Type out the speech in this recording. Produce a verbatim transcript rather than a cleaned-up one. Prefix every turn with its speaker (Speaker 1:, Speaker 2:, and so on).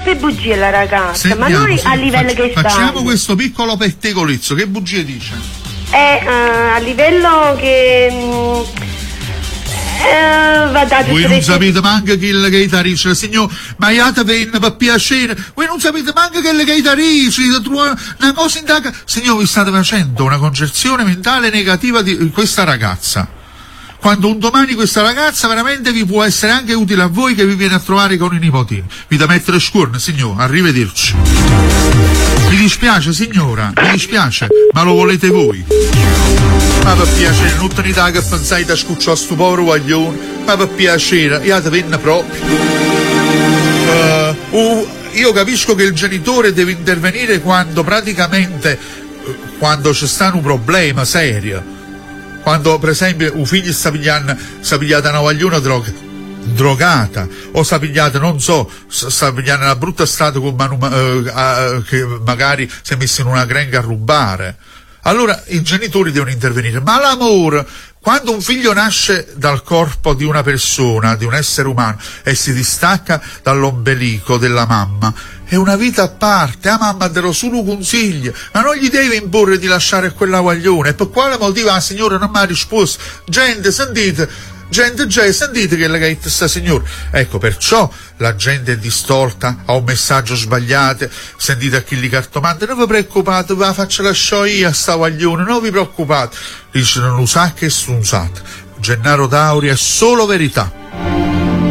Speaker 1: troppe bugie la ragazza.
Speaker 2: Sentiamo,
Speaker 1: ma noi
Speaker 2: sì,
Speaker 1: a livello
Speaker 2: facci,
Speaker 1: che stiamo?
Speaker 2: facciamo questo piccolo pettegolezzo. Che bugie dice?
Speaker 1: Eh, uh, a livello che... Mh, Eh, vada,
Speaker 2: voi non sapete manco che il gaitarice, signor, ma iate venna per piacere, voi non sapete manco che il gaitarice, una cosa in tacca, signor, vi state facendo una concezione mentale negativa di questa ragazza. Quando un domani questa ragazza veramente vi può essere anche utile a voi, che vi viene a trovare con i nipotini. Vi da mettere scuorne, signor, arrivederci. Mi dispiace, signora, mi dispiace, ma lo volete voi? Ma per piacere, non tenete che pensate da scucciare a sto povero guaglione, ma per piacere, io te venne proprio. Uh, uh, io capisco che il genitore deve intervenire quando praticamente, uh, quando c'è sta un problema serio. Quando per esempio un figlio sta pigliando, sta pigliata una guagliona droga, drogata, o sta pigliata, non so, sta pigliando una brutta stato con manu, eh, eh, che magari si è messo in una grenga a rubare. Allora i genitori devono intervenire. Ma l'amore, quando un figlio nasce dal corpo di una persona, di un essere umano, e si distacca dall'ombelico della mamma, è una vita a parte. La mamma te lo solo consiglia, ma non gli deve imporre di lasciare quella guaglione. E per quale motivo la signora non mi ha risposto? Gente, sentite, gente, già sentite che le gaita sta signora. Ecco, perciò la gente è distorta, ha un messaggio sbagliato. Sentite a chi li cartomante, non vi preoccupate, ve la faccio lasciare io a sta guaglione, non vi preoccupate. Dice, non lo sa che è sunzata. Gennaro Dauri è solo verità.